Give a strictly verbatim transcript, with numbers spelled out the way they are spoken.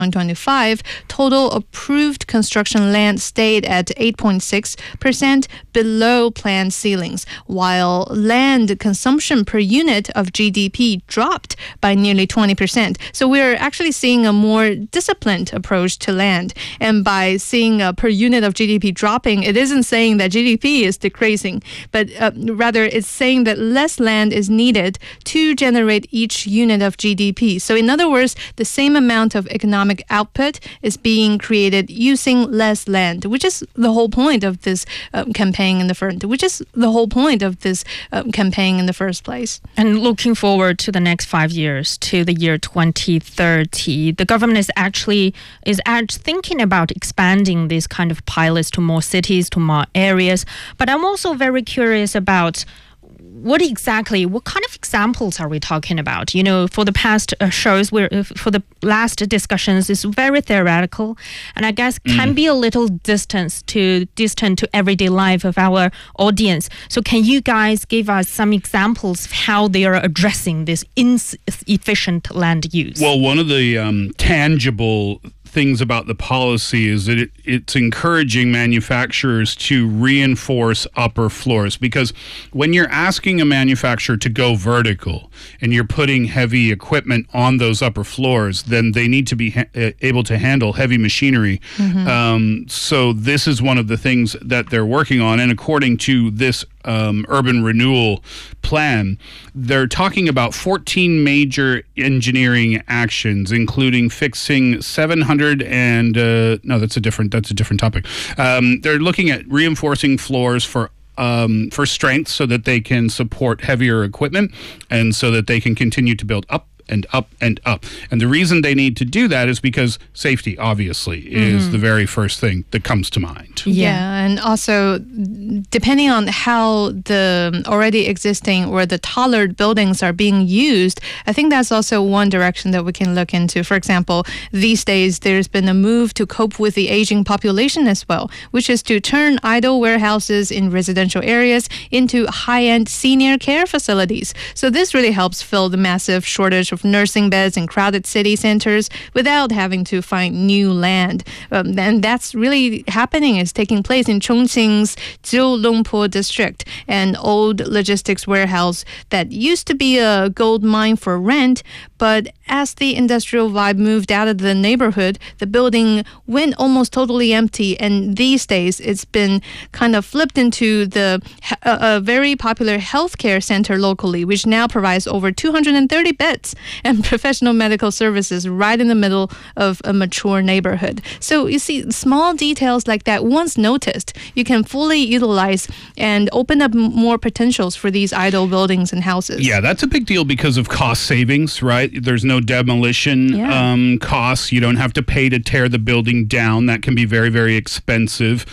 twenty twenty-five, total approved construction land stayed at eight point six percent below planned ceilings, while land consumption per unit of G D P dropped by nearly twenty percent. So we're actually seeing a more disciplined approach to land. And by seeing a per unit of G D P dropping, it isn't saying that G D P is decreasing, but uh, rather it's saying that less land is needed to generate each unit of G D P. So in other words, the same amount of economic output is being created using less land, which is the whole point of this um, campaign in the first, which is the whole point of this um, campaign in the first place. And looking forward to the next five years, to the year twenty thirty, the government is actually is actually thinking about expanding these kind of pilots to more cities, to more areas. But I'm also very curious about what exactly, what kind of examples are we talking about? You know, for the past uh, shows, we're, uh, for the last discussions, it's very theoretical, and I guess can mm. be a little distant to distant to everyday life of our audience. So can you guys give us some examples of how they are addressing this inefficient land use? Well, one of the um, tangible things about the policy is that it, it's encouraging manufacturers to reinforce upper floors, because when you're asking a manufacturer to go vertical and you're putting heavy equipment on those upper floors, then they need to be ha- able to handle heavy machinery. Mm-hmm. Um, so this is one of the things that they're working on, and according to this Um, urban renewal plan, they're talking about fourteen major engineering actions, including fixing seven hundred and uh, no, that's a different that's a different topic. Um, they're looking at reinforcing floors for um, for strength so that they can support heavier equipment and so that they can continue to build up and up and up. And the reason they need to do that is because safety, obviously, is mm-hmm. the very first thing that comes to mind. Yeah. yeah, and also depending on how the already existing or the taller buildings are being used, I think that's also one direction that we can look into. For example, these days there's been a move to cope with the aging population as well, which is to turn idle warehouses in residential areas into high-end senior care facilities. So this really helps fill the massive shortage of nursing beds in crowded city centers without having to find new land. Um, and that's really happening, is taking place in Chongqing's Jiulongpo district, an old logistics warehouse that used to be a gold mine for rent, but as the industrial vibe moved out of the neighborhood, the building went almost totally empty, and these days it's been kind of flipped into the a, a very popular healthcare center locally, which now provides over two hundred thirty beds and professional medical services right in the middle of a mature neighborhood. So you see, small details like that, once noticed, you can fully utilize and open up more potentials for these idle buildings and houses. Yeah, that's a big deal because of cost savings, right? There's no demolition yeah. um, costs. You don't have to pay to tear the building down. That can be very, very expensive.